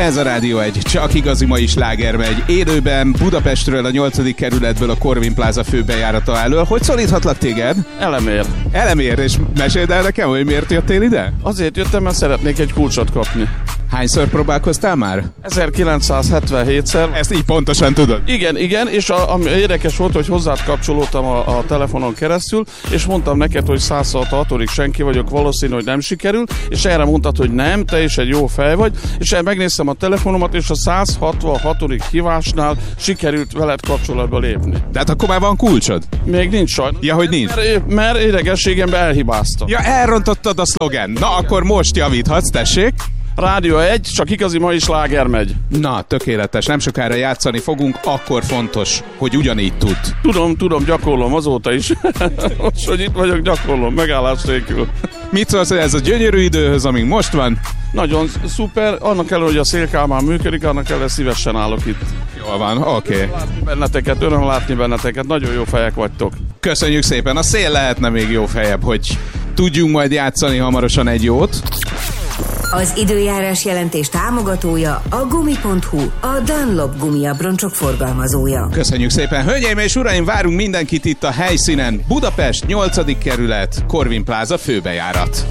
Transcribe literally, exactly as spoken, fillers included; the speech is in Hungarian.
Ez a Rádió egy, csak igazi mai sláger megy. Élőben Budapestről, a nyolcadik kerületből, a Corvin Plaza főbejárata elől. Hogy szólíthatlak téged? Elemér. Elemér, és meséld el nekem, hogy miért jöttél ide? Azért jöttem, mert szeretnék egy kulcsot kapni. Hányszor próbálkoztál már? ezerkilencszázhetvenhétszer. Ezt így pontosan tudod? Igen, igen, és a, ami érdekes volt, hogy hozzád kapcsolódtam a, a telefonon keresztül, és mondtam neked, hogy száz hatvanhatodik senki vagyok, valószínű, hogy nem sikerül, és erre mondtad, hogy nem, te is egy jó fej vagy, és megnéztem a telefonomat, és a száz hatvanhatodik hívásnál sikerült veled kapcsolatba lépni. De hát akkor már van kulcsod? Még nincs sajnos. Ja, hogy nincs? Mert, mert idegességemben elhibáztam. Ja, elrontottad a szlogen. Na, akkor most javíthatsz, tessék. Rádió egy, csak igazi mai sláger megy. Na, tökéletes. Nem sokára játszani fogunk, akkor fontos, hogy ugyanígy tud. Tudom, tudom, gyakorlom azóta is. Most, hogy itt vagyok, gyakorlom, megállás nélkül. Mit szólsz ez a gyönyörű időhöz, amíg most van? Nagyon szuper, annak ellenére, hogy a szélkálmán működik, annak ellenére szívesen állok itt. Jól van, oké. Okay. Látni benneteket, öröm látni benneteket, nagyon jó fejek vagytok. Köszönjük szépen, a szél lehetne még jó fejebb, hogy tudjunk majd játszani hamarosan egy jót. Az időjárás jelentés támogatója a gumi pont hu, a Dunlop gumiabroncsok forgalmazója. Köszönjük szépen, hölgyeim és uraim, várunk mindenkit itt a helyszínen. Budapest, nyolcadik kerület, Corvin Plaza főbejárat.